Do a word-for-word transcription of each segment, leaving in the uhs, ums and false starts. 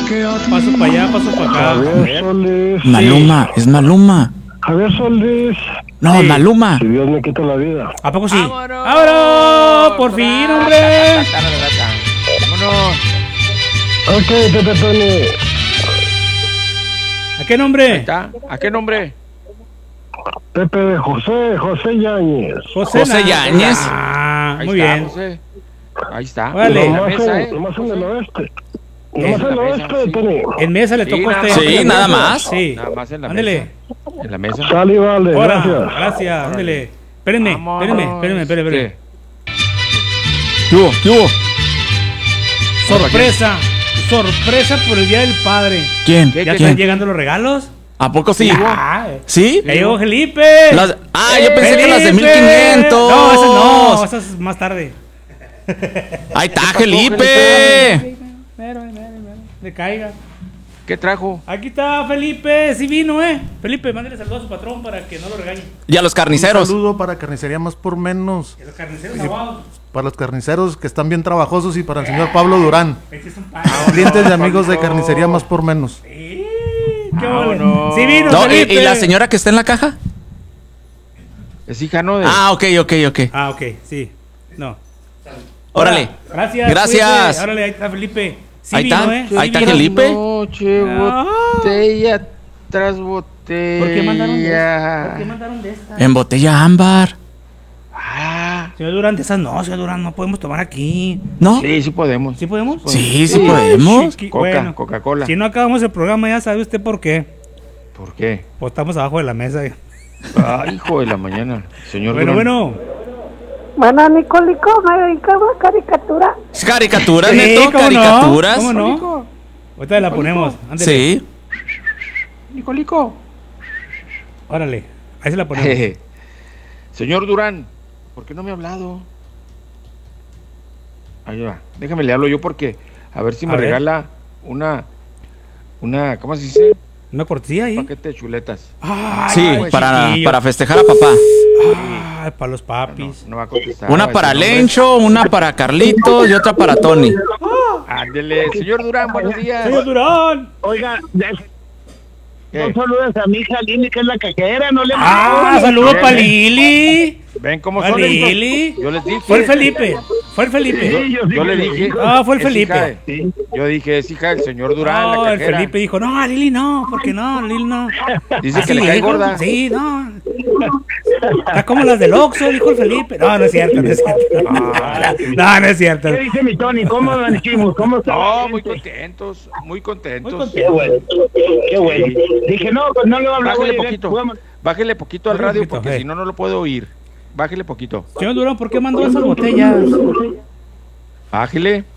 que a ti. Paso para allá, paso para acá. Javier Solís. Maluma, es Maluma. Javier Solís. No, Sí. Maluma. Si Dios me quita la vida. ¿A poco sí? ¡Vámonos! ¡Vámonos! ¡Por fin, hombre! ¡Vámonos! Ok, Pepe Tony. ¿A qué Ahí nombre? está. ¿A qué nombre? Pepe de José, José Yáñez. José, José Na- Yáñez. Ah, Ahí muy está, bien. José. Ahí está. Órale. En la Nomás mesa, en- ¿eh? nomás en el José. oeste. En Nomás la en el mesa, oeste, sí. Tony. En mesa le Sí, tocó a nada usted. más. Sí, nada más. Sí. Nada más en la Ándele. mesa. En la mesa. Sale y vale, Ahora, gracias. gracias, ándele. Espérenme, Vámonos. espérenme, espérenme, espérenme. espérenme. ¿Qué hubo? ¿Qué hubo? Sorpresa, sorpresa por el Día del Padre. ¿Quién? ¿Qué, ¿Ya qué, están ¿Quién? llegando los regalos? ¿A poco sí? Ah, ¿Sí? ya llegó Felipe. Las- ah, yo pensé que las de mil ¡Felipe! quinientos. No, esas no, esas es más tarde. Ahí está, pasó, Felipe. Mero, mero, mero, mero. Le caiga. ¿Qué trajo? Aquí está Felipe, sí vino, eh. Felipe, mándale saludos a su patrón para que no lo regañe. Y a los Un carniceros. saludo para Carnicería Más por Menos, Que los carniceros aguados. para los carniceros que están bien trabajosos y para el señor Pablo Durán, Ese es un pan. clientes y amigos de Carnicería Más por Menos. Sí, qué ole. Vámonos. Sí vino, No, ¿y, Felipe. y la señora que está en la caja? Es hija, ¿no? De... Ah, ok, ok, ok. Ah, ok, sí. No. Órale. Gracias. Gracias. cuídate. Órale, ahí está Felipe. Sí Ahí vino, está, eh. ahí está vino. Felipe. Noche, Ah. botella tras botella. ¿Por qué mandaron de esta? ¿Por qué mandaron de esta? En botella ámbar. Ah, Señor Durán, de esas no, señor Durán, no podemos tomar aquí. ¿No? sí, sí podemos. ¿Sí podemos? Sí, sí podemos. Chiqui- Coca, bueno, Coca-Cola. Si no acabamos el programa, ya sabe usted por qué. ¿Por qué? Pues estamos abajo de la mesa. Ah, hijo de la mañana. Señor Bueno, Durán. bueno. Bueno, Nicolico, me dedica una caricatura. Caricaturas, Sí, neto, ¿cómo no? caricaturas. ¿Cómo no? Ahorita la ponemos. Ándele. Sí. Nicolico. Órale, ahí se la ponemos. Señor Durán, ¿por qué no me ha hablado? Ahí va. Déjame le hablo yo porque a ver si me A ver. regala una una ¿cómo se dice? Una cortesía ahí. Un paquete de chuletas. Ay, Sí, pues, para, chiquillo. para festejar a papá. Ay, para los papis. No va a contestar. Una va a para decir nombres. Lencho, una para Carlitos y otra para Tony. Ándele, señor Durán, buenos días. Señor Durán. Oiga, ¿Qué? no saludas a mi hija Lili, que es la cajera, no le Ah, saludos para Lili. ¿Ven cómo ¿Para son Lili? estos? Yo les dije. Fue el Felipe. Fue el Felipe. Sí, yo sí Yo que le le dije. digo. Ah, fue el es hija Felipe. de- Yo dije, es hija del señor Durán, No, la el cajera. Felipe dijo, no, a Lili no, porque no, Lili no. Dice que Así le cae dijo. gorda. Sí, no. Está como las del Oxxo, dijo el Felipe. No, no es cierto, no es cierto. No, no es cierto. ¿Qué dice mi Tony? ¿Cómo amanecimos? ¿Cómo está? No, muy contentos, muy contentos. Muy Qué bueno, qué bueno. Dije, no, pues no le voy a hablar. Bájele voy a- poquito, vamos- bájele poquito al Bájele radio poquito, porque eh. si no, no lo puedo oír. Bájele poquito. Señor Durán, ¿por qué mandó esas botellas? Bájele,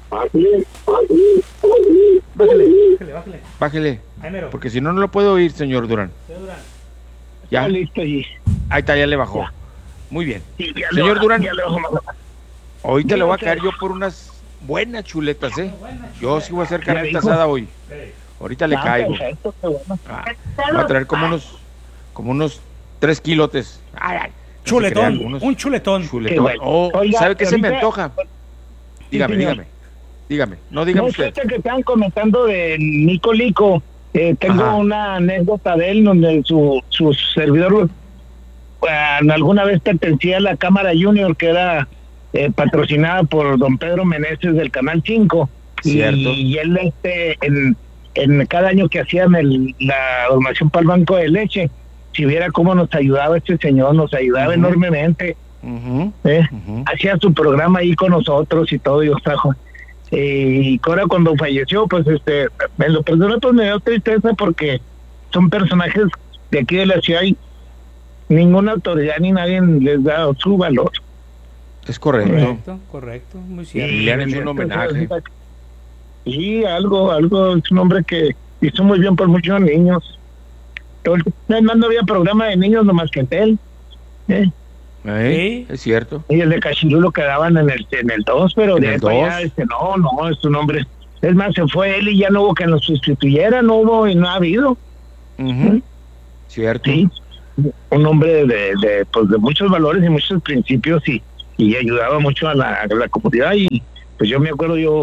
Bájale, bájale, bájale. bájele. Ahí mero. Porque si no, no lo puedo oír, señor Durán. Señor Durán. Ya, Ya listo allí. ahí está, ya le bajó. Muy bien. Sí, ya le Señor bajo, Durán, ya le bajo más. ahorita le voy a caer yo por unas buenas chuletas, ¿eh? Yo sí voy a hacer carnita dijo. asada hoy. Ahorita le Ah, caigo. perfecto, qué bueno. Ah, voy a traer como unos, como unos tres kilotes. Ay, ay, no se Chuletón, crean, unos un chuletón. chuletón. Qué bueno. Oh, Oiga, ¿sabe qué se me ahorita- antoja? Dígame, señor. dígame. Dígame, no dígame No usted. sé que estaban comentando de Nico Lico. Eh, tengo Ajá. una anécdota de él donde su, su servidor eh, alguna vez pertenecía a la Cámara Junior, que era eh, patrocinada por don Pedro Meneses del Canal cinco. Cierto. Y, y él este, en, en cada año que hacían el, la donación para el Banco de Leche, si viera cómo nos ayudaba este señor, nos ayudaba Ujú. enormemente. Ujú, ¿eh? ujú. Hacía su programa ahí con nosotros y todo, y os trajo. Eh, y ahora cuando falleció, pues este, en lo personal pues me dio tristeza porque son personajes de aquí de la ciudad y ninguna autoridad ni nadie les da su valor. Es correcto. Correcto, correcto, muy cierto. Y le han hecho un homenaje. Sí, algo, algo, es un hombre que hizo muy bien por muchos niños. Todo el- Además no había programa de niños nomás que él. ¿eh? ¿Eh? Sí. Es cierto. Y el de Cachirulo quedaban en el en el dos, pero ¿En de el ahí para dos? allá, este, no, no, es un hombre. Es más, se fue él y ya no hubo que lo sustituyera, no hubo y no ha habido. Ujú. Cierto. Sí, un hombre de, de, pues, de muchos valores y muchos principios y, y ayudaba mucho a la, a la comunidad. Y pues yo me acuerdo, yo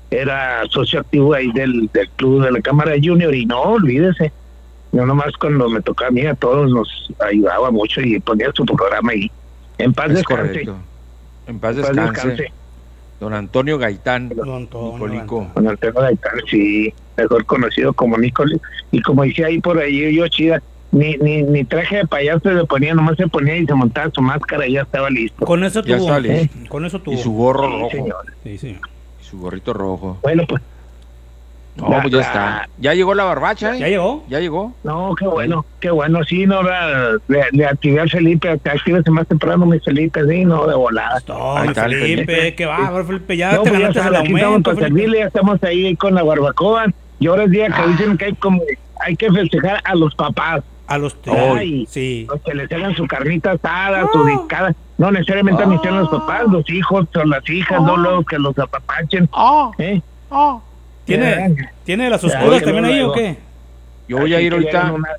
era socio activo ahí del, del club de la Cámara Junior, y no, olvídese, yo nomás cuando me tocaba a mí, a todos nos ayudaba mucho y ponía su programa ahí. En paz Es descanse. correcto. En paz En paz descanse. descanse. Don Antonio Gaitán, Don Antonio Nicolico. Con el tema de Gaitán, sí, mejor conocido como Nicoli. Y como decía ahí por ahí yo, chida, ni, ni, ni traje de payaso se le ponía, nomás se ponía y se montaba su máscara y ya estaba listo. Con eso Ya tuvo. está listo. Con eso tuvo. Y su gorro Sí, rojo. señor. Sí, sí. Y su gorrito rojo. Bueno, pues, No, pues ya está. Ya llegó la barbacha, ¿eh? ¿Ya llegó? Ya llegó. no, qué bueno, qué bueno, sí, no, la- le, le activé al Felipe, te actívese más temprano, mi Felipe, sí, no, de volada. No, Ahí mi está el Felipe, Felipe. qué bárbaro, Felipe. Ya No, te pues ya ganaste el sabes, aquí estamos aumento, para Felipe. servirle, ya estamos ahí con la barbacoa, y ahora es día que Ah. dicen que hay como, hay que festejar a los papás. A los Ay, Sí. Los que les hagan su carnita asada, su discada. No necesariamente Ah. ni sean los papás, los hijos o las hijas, no luego que los apapachen. Ah, ¿eh? ah. ¿Tiene, Ya. ¿tiene las Ya, oscuras que también no ahí o luego. qué? Yo voy a Así ir que ahorita, llegan una-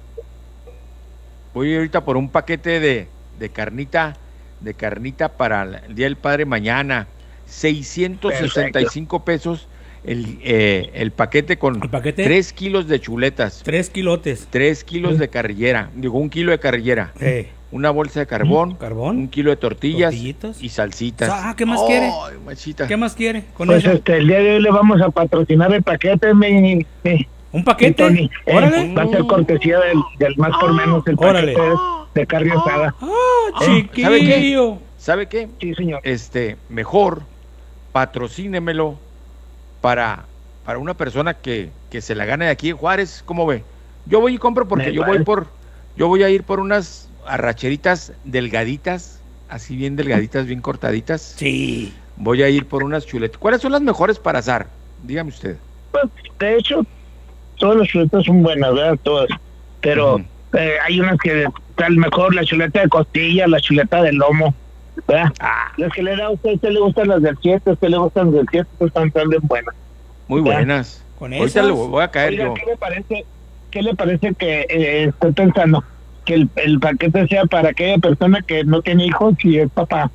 voy a ir ahorita por un paquete de, de carnita, de carnita para el Día del Padre mañana. seiscientos sesenta y cinco pesos el, eh, el paquete con ¿El paquete? tres kilos de chuletas, Tres kilotes. tres kilos de carrillera, digo un kilo de carrillera, Eh. una bolsa de carbón, Carbón. un kilo de tortillas Tortillitas. y salsitas. Ah, ¿qué más quiere? Ay, machita. ¿Qué más quiere con Pues eso? este, el día de hoy le vamos a patrocinar el paquete, mi, mi- ¿Un mi paquete? Tony. Eh, Órale. va a ser cortesía del, del más por menos, el Órale. paquete de, de carne asada. Ah, ¿sabe qué? chiquillo. ¿Sabe qué? Sí, señor. Este, mejor patrocínemelo para, para una persona que, que se la gane de aquí en Juárez, ¿cómo ve? Yo voy y compro porque Me yo parece. voy por, yo voy a ir por unas arracheritas delgaditas, así bien delgaditas, bien cortaditas. Sí. Voy a ir por unas chuletas. ¿Cuáles son las mejores para asar? Dígame usted. Pues, de hecho, todas las chuletas son buenas, ¿verdad? Todas. Pero Ujú. eh, hay unas que tal mejor, la chuleta de costilla, la chuleta de lomo, ¿verdad? Ah, Las que le da a usted, a usted le gustan las del siete, a usted le gustan las del siete, pues están tan bien buenas. muy Ya. buenas. Con Ahorita esas. le voy a caer Oiga, yo. ¿qué le parece, qué le parece que eh, estoy pensando? Que el, el paquete sea para aquella persona que no tiene hijos y es papá.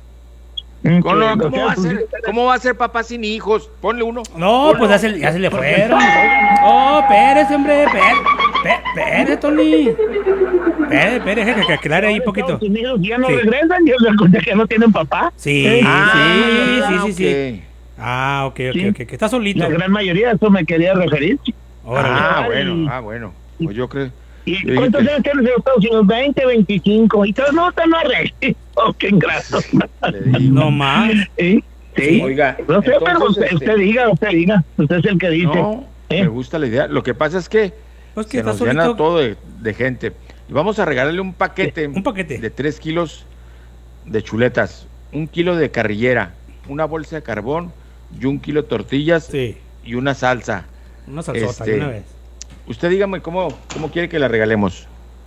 Mm, ¿Cómo, que, no? o ¿Cómo sea, va a pues, ser, ¿Cómo va a ser papá sin hijos? Ponle uno. No, pues ya se, ya se le fueron. Oh, espérese, hombre. Espérese, espérese, Tony. Espérese, espérese, que, que aclare ahí un poquito. Estados Unidos ya no Sí. regresan, ya se cuenta que no tienen papá. Sí, Eh, sí, sí, sí, sí. ok. Ah, ok, ok, Sí. ok. Que está solito. La gran mayoría, a eso me quería referir. Órale. Ah, Ay. bueno, ah, bueno. Pues yo creo. ¿Y Yo dije cuántos que- años tienes en Estados Unidos? veinte, veinticinco. Y todos no están arreglados. Oh, qué ingrato. Le digo. No más. ¿Sí? Sí. Oiga, No sé, pero entonces, usted, este, usted diga, usted diga. Usted es el que dice. No, ¿Eh? me gusta la idea. Lo que pasa es que Pues que se está nos llena solito. todo de, de gente. Y vamos a regalarle un paquete, Un paquete. de tres kilos de chuletas, un kilo de carrillera, una bolsa de carbón y un kilo de tortillas Sí. y una salsa. Una salsota Este, de una vez. Usted dígame cómo, cómo quiere que la regalemos.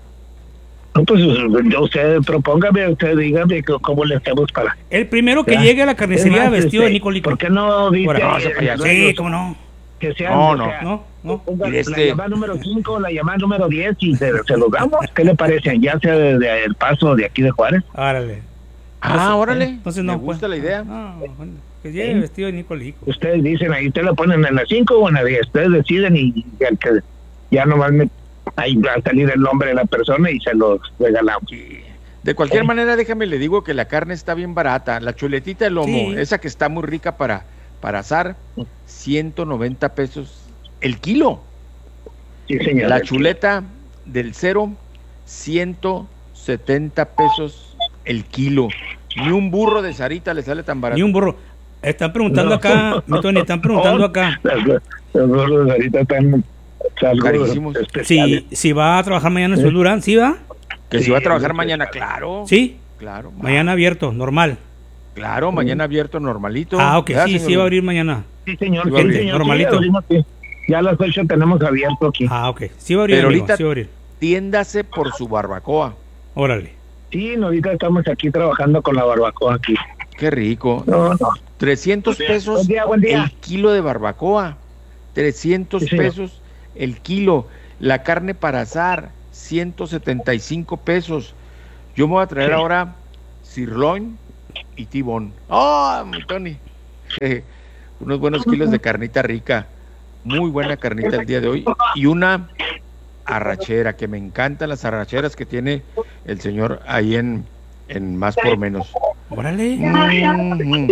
No, pues usted propóngame, usted dígame c- cómo le hacemos para. El primero que Ya. llegue a la carnicería Es más, vestido de este, Nicolico. ¿Por qué no dice Ahora, no, ese eh, payaso. Sí, cómo no. que sea, No, o no. sea, No, no. ponga Mire, este- la llamada número cinco, la llamada número diez y se, se los damos? ¿Qué le parece? Ya sea desde el paso de aquí de Juárez. Árale. Ah, órale. Entonces me no. gusta pues. la idea. No, bueno, que llegue Sí. vestido de Nicolico. Ustedes dicen ahí, ustedes la ponen en la cinco o en la diez. Ustedes deciden y el que ya nomás me, ahí va a salir el nombre de la persona y se los regalamos. De cualquier Eh. manera, déjame le digo que la carne está bien barata. La chuletita de lomo, Sí. esa que está muy rica para, para asar, ciento noventa pesos el kilo. Sí, señor. La chuleta del cero, ciento setenta pesos el kilo. Ni un burro de Sarita le sale tan barato. Ni un burro. Están preguntando No. acá, mi Tony, están preguntando acá Las, las gorros ahorita están algo Carísimos. especiales. si, si va a trabajar mañana en Ciudad Durán. ¿Sí va? Que si Sí, va a trabajar sí, mañana, sí. claro. Sí. Claro. Mañana abierto, normal. Claro, mañana abierto normalito. Ah, ok, ¿Verdad, sí, señor? sí va a abrir mañana. Sí, señor. Sí, Sí, va a abrir. señor. Normalito. Sí, abrimos, sí. Ya a las ocho tenemos abierto aquí. Ah, ok. Sí va a abrir, Pero amigo, ahorita- sí va a abrir. Tiéndase por su barbacoa. Órale. Sí, no, ahorita estamos aquí trabajando con la barbacoa aquí. Qué rico. No, no. trescientos Buen día, pesos buen día, buen día. el kilo de barbacoa. trescientos Sí, señor. pesos el kilo. La carne para asar, ciento setenta y cinco pesos. Yo me voy a traer Sí. ahora sirloin y tibón. ¡Oh, mi Tony! Eh, unos buenos kilos de carnita rica, muy buena carnita el día de hoy, y una arrachera, que me encantan las arracheras que tiene el señor ahí en, en Más por Menos. Órale. Mm,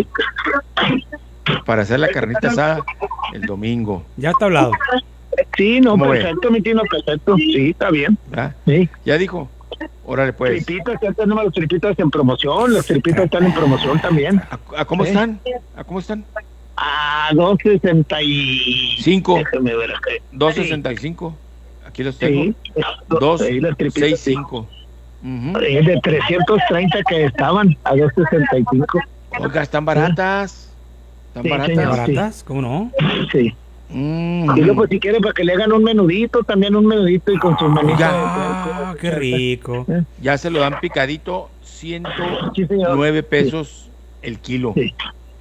para hacer la carnita asada el domingo. Ya está hablado. Sí, no, ¿Cómo ve? perfecto, mi tino, perfecto. Sí, está bien. ¿verdad? Sí. Ya dijo, órale pues. Tripitas, ya tenemos las tripitas en promoción, las tripitas están en promoción también. ¿A, a cómo Sí. están? ¿A cómo están? A dos sesenta y Cinco. Déjame ver acá. dos sesenta y cinco. Aquí los tengo. Sí. dos Sí, las tripitas, sesenta y sí. cinco. Ujú. Es de trescientos treinta que estaban a dos sesenta y cinco. Oiga, están baratas. Están Sí, baratas. señor. ¿Baratas? ¿Cómo no? Sí. Mm. Y luego, pues, si quiere, para que le hagan un menudito, también un menudito y con sus manitas. Ah, qué rico. Ya se lo dan picadito, ciento Sí, señor. nueve pesos el kilo. Sí.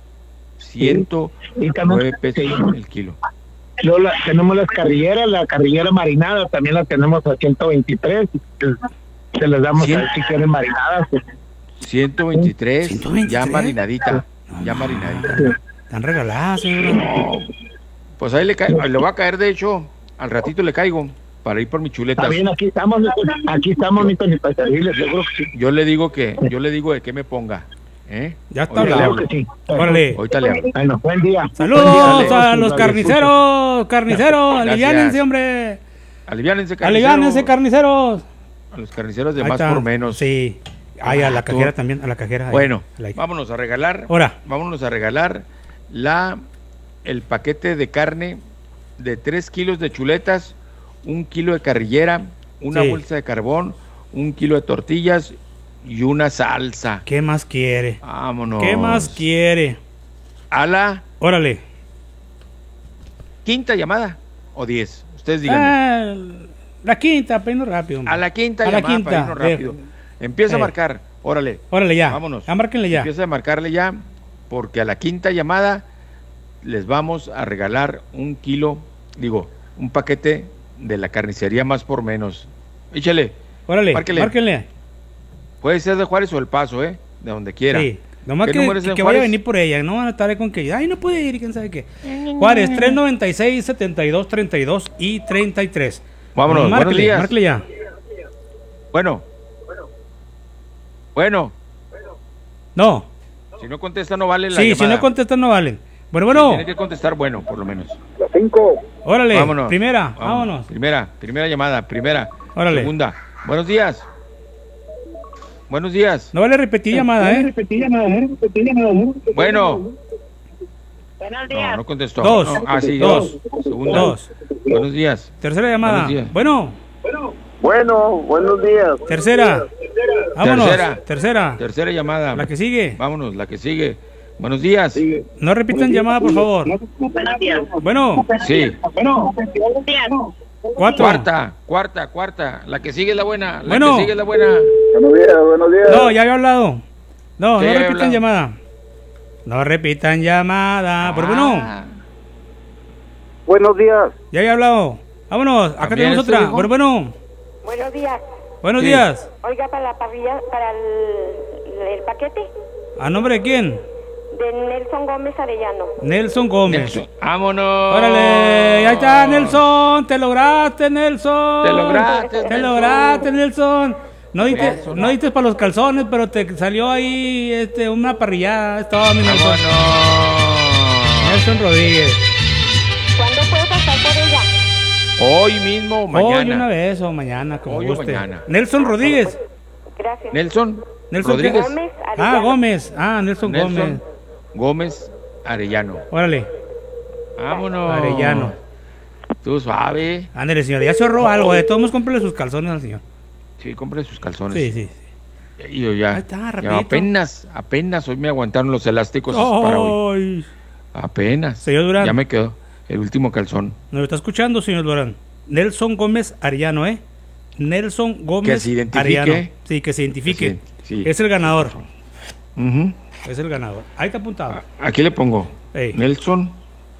ciento Y también, nueve pesos sí. el kilo. Luego la- tenemos las carrilleras, la carrillera marinada, también la tenemos a ciento veintitrés. pues, Se las damos Cien- a ver si quieren marinadas. pues. ciento veintitrés, ¿ciento veintitrés? ya marinadita. Ya marinadita. Están regaladas, señor. No, pues ahí le, ca- le voy a caer, de hecho, al ratito le caigo para ir por mis chuletas. Está bien, aquí estamos, mijo, aquí estamos, mi Tony, para servirles, seguro que sí. Yo le digo que, yo le digo de qué me ponga. ¿eh? Ya está Ahorita le hablado. Claro hablo. que sí. Órale. Ahorita le hablo. Bueno, buen día. Saludos Buen día. a los carniceros, carniceros, Gracias. aliviánense, hombre. Aliviánense, carniceros. Aliviánense, carniceros. A los carniceros de Ahí más está. por menos. Sí. Ay, a la Tú- cajera también, a la cajera. ahí. Bueno, A la- vámonos a regalar. Ahora. Vámonos a regalar la el paquete de carne de tres kilos de chuletas, un kilo de carrillera, una Sí. bolsa de carbón, un kilo de tortillas y una salsa. ¿Qué más quiere? Vámonos. ¿Qué más quiere? A la Órale. quinta llamada o diez. Ustedes díganme. Ah, la quinta, peino rápido. hombre. A la quinta A la llamada quinta, para irnos rápido. eh, Empieza eh. a marcar. Órale. Órale ya. Vámonos. Ah, márquenle ya. Empieza a marcarle ya, porque a la quinta llamada les vamos a regalar un kilo, digo, un paquete de la carnicería Más por Menos. Échale. Órale, Márquele. márquenle. Puede ser de Juárez o El Paso, ¿eh? De donde quiera. Sí. Nomás ¿Qué que, número es que, en que vaya a Juárez? venir por ella. No van a estar con que, ay, no puede ir, quién sabe qué. Juárez, tres noventa y seis, setenta y dos, treinta y dos y treinta y tres. Vámonos, buenos márquele, días. márquele ya. Bueno. Bueno. No. Si no contesta no vale la Sí, si llamada. no contestan no valen. Bueno, bueno. Tiene que contestar bueno, por lo menos. Órale, Vámonos. primera, Vamos. vámonos. Primera, primera llamada, primera. Órale. Segunda. Buenos días. Buenos días. No vale repetir llamada, ¿eh? Bueno. Buenos No, días. no contestó. Dos. No, ah, sí, Dos. dos. Segunda. Dos. Buenos días. Tercera llamada. Buenos días. Bueno, Bueno, buenos días. tercera. Vámonos. Tercera. Tercera. Tercera llamada. La que sigue. Vámonos, la que sigue. Buenos días. No repitan llamada, por favor. Buenos días. Bueno, Sí. Buenos días. cuatro. Cuarta, cuarta, cuarta. La que sigue es la buena. La Bueno. que sigue es la buena. Buenos días, buenos días. No, ya había hablado. No, Sí, no había repitan hablado. llamada. No repitan llamada. Pero bueno, Ah, Buenos días. ya había hablado. Vámonos, acá ¿También tenemos este otra. dijo? Bueno, bueno. Buenos días. Buenos Sí. días. Oiga, para la parrilla, para el, el paquete ¿A nombre de quién? de Nelson Gómez Arellano. Nelson Gómez. Nelson. Vámonos. Órale, ahí está Nelson. Te lograste, Nelson. Te lograste, Te Nelson. lograste, Nelson. No diste, Eso, no no. diste para los calzones, pero te salió ahí este, una parrillada. Es todo, mi Nelson. Vámonos. Nelson Rodríguez. ¿Cuándo puedo pasar por ella? Hoy mismo o mañana. Hoy una vez o mañana, como Hoy o guste. mañana. Nelson Rodríguez. Gracias. Nelson. Nelson Rodríguez. Gómez Ah, Arellano. Gómez. Ah, Nelson, Gómez. Nelson Gómez Arellano. Órale, Vámonos. Arellano. Tú suave. Ándale, señor. Ya se ahorró algo. De todos modos, cómprele sus calzones al señor. Sí, compre sus calzones. Sí, sí. Y yo ya. Ahí está, ya rapidito. apenas, apenas hoy me aguantaron los elásticos para hoy. Ay. Apenas. Señor Durán. Ya me quedó el último calzón. ¿Nos lo está escuchando, señor Durán? Nelson Gómez Arellano, ¿eh? Nelson Gómez Que se identifique. Arellano. Sí, que se identifique. Sí, sí. Es el ganador. Ujú. Es el ganador. Ahí está apuntado. Aquí le pongo Ey. Nelson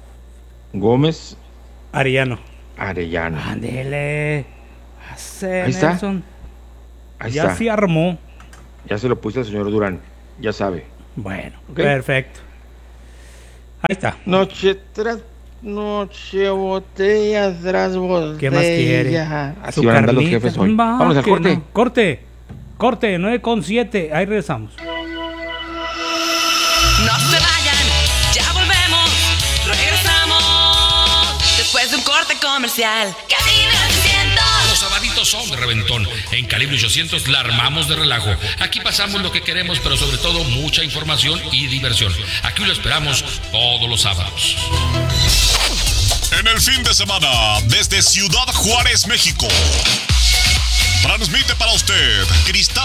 Gómez Arellano. Arellano. Ándele. Hace Ahí está. Nelson. Ahí Ya está. se armó. Ya se lo puse al señor Durán. Ya sabe. Bueno, Ok. perfecto. Ahí está. Noche tras noche, botella tras botella. ¿Qué más quiere? Así Su van a andar los carnita. jefes hoy. Va, Vamos al que corte. no. Corte. Corte, nueve con siete. Ahí regresamos. No se vayan, ya volvemos, regresamos después de un corte comercial. Calibre ochocientos. Los sabaditos son de reventón. En Calibre ochocientos la armamos de relajo. Aquí pasamos lo que queremos, pero sobre todo mucha información y diversión. Aquí lo esperamos todos los sábados. En el fin de semana, desde Ciudad Juárez, México, transmite para usted Cristal